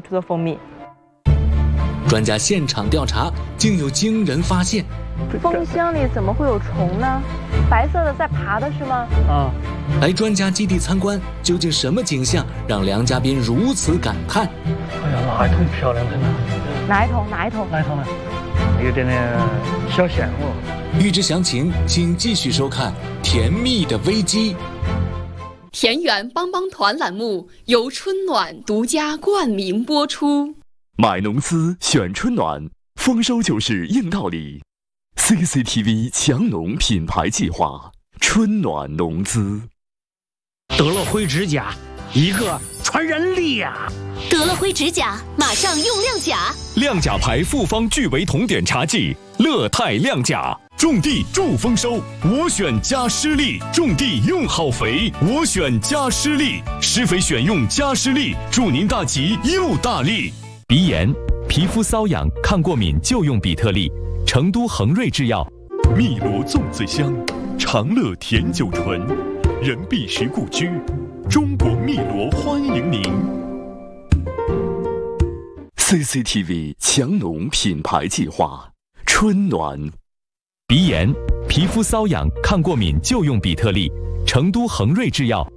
去做蜂蜜。 专家现场调查，竟有惊人发现。 蜂箱里怎么会有虫呢？白色的在爬的是吗？ 啊！ 来专家基地参观，究竟什么景象让梁嘉宾如此感叹？ 哎呀，哪一桶漂亮着呢？ 哪一桶？哪一桶？ 哪一桶呢？有点小蚬哦。 欲知详情，请继续收看《甜蜜的危机》。 田园帮帮团栏目由春暖独家冠名播出。 买农资选春暖，丰收就是硬道理。CCTV 强农品牌计划，春暖农资。 得了灰指甲，一个传人力呀！ 得了灰指甲，马上用亮甲。 亮甲牌复方聚维酮碘茶剂，乐泰亮甲。种地助丰收，我选加施力；种地用好肥，我选加施力。施肥选用加施力，祝您大吉又大利。 鼻炎、皮肤瘙痒、抗过敏就用比特利。成都恒瑞制药。 汨罗粽子香，长乐甜酒醇，人必食故居，中国汨罗欢迎您。CCTV 强农品牌计划，春暖。 鼻炎、皮肤瘙痒、抗过敏就用比特利。成都恒瑞制药。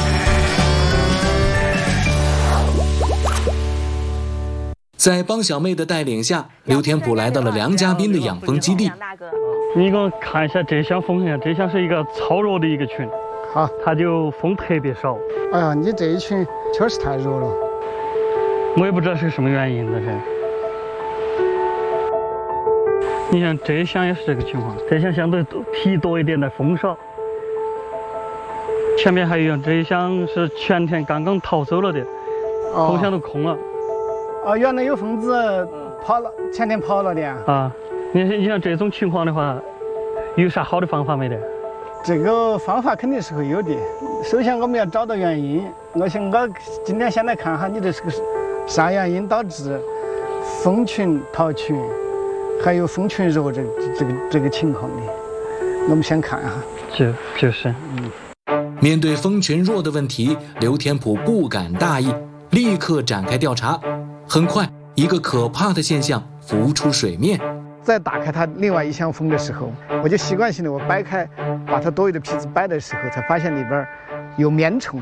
在帮小妹的带领下，刘天普来到了梁嘉宾的养蜂基地。 你给我看一下这箱蜂呀，这箱是一个超弱的一个群， 好， 它就蜂特别少。 哎呀，你这一群确实太弱了。 我也不知道是什么原因，这是。你像这箱也是这个情况，这箱相对皮多一点的，蜂少。前面还有一样，这一箱是前天刚刚逃走了的，蜂箱都空了。 哦，原来有蜂子跑了，前天跑了的啊。你像这种情况的话，有啥好的方法没得？ 这个方法肯定是会有的。首先我们要找到原因。我今天先来看哈，你这是个啥原因导致蜂群逃群，还有蜂群弱这个情况的？我们先看哈。 就是。 面对蜂群弱的问题，刘天普不敢大意，立刻展开调查。很快，一个可怕的现象浮出水面。 在打开它另外一箱蜂的时候，我就习惯性的我掰开，把它多余的皮子掰的时候，才发现里边有棉虫。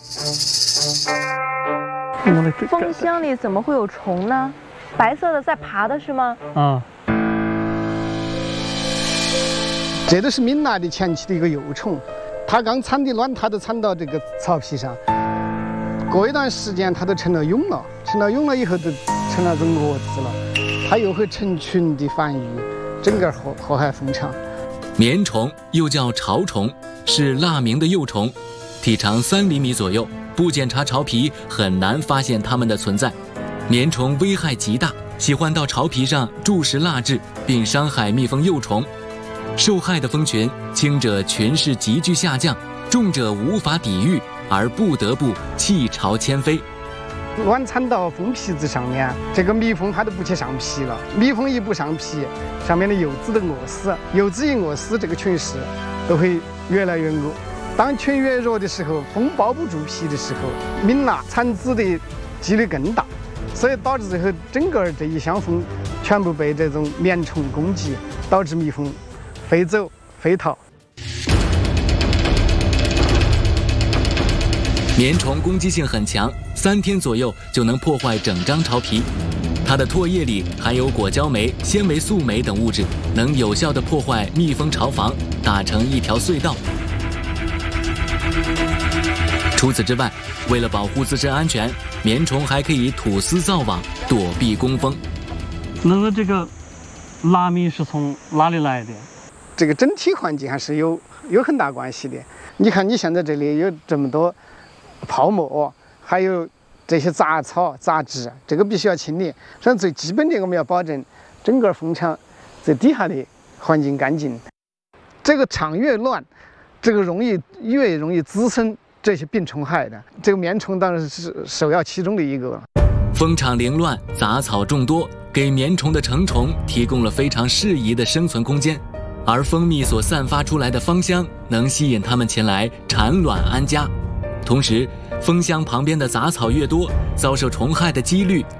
蜂箱里怎么会有虫呢？白色的在爬的是吗？ 啊。 这都是敏娜的前期的一个幼虫，它刚产的卵，它都产到这个草皮上。过一段时间，它都成了蛹了，成了蛹了以后，就成了种蛾子了。它又会成群的繁育，整个祸害蜂场。 棉虫又叫巢虫，是蜡鸣的幼虫，体长3厘米左右，不检查巢皮很难发现它们的存在。棉虫危害极大，喜欢到巢皮上筑食蜡制，并伤害蜜蜂幼虫。受害的蜂群，轻者群势急剧下降，重者无法抵御，而不得不弃巢迁飞。 卵产到蜂皮子上面，这个蜜蜂它都不去上皮了。蜜蜂一不上皮，上面的幼子都饿死。幼子一饿死，这个群势都会越来越恶。当群越弱的时候，蜂包不住皮的时候，敏娜产子的几率更大，所以导致最后整个这一箱蜂全部被这种棉虫攻击，导致蜜蜂飞走飞逃。 棉虫攻击性很强，3天左右就能破坏整张巢皮。它的唾液里含有果胶酶、纤维素酶等物质，能有效地破坏蜜蜂巢房，打成一条隧道。除此之外，为了保护自身安全，棉虫还可以吐丝造网，躲避工蜂。 那这个蜡米是从哪里来的？ 这个整体环境还是有很大关系的。你看，你现在这里有这么多泡沫，还有这些杂草杂质，这个必须要清理。实际上最基本的，我们要保证整个蜂场最底下的环境干净。这个场越乱，这个越容易滋生这些病虫害的。这个棉虫当然是首要其中的一个。 蜂场凌乱，杂草众多，给棉虫的成虫提供了非常适宜的生存空间。而蜂蜜所散发出来的芳香，能吸引它们前来产卵安家。同时，蜂箱旁边的杂草越多，遭受虫害的几率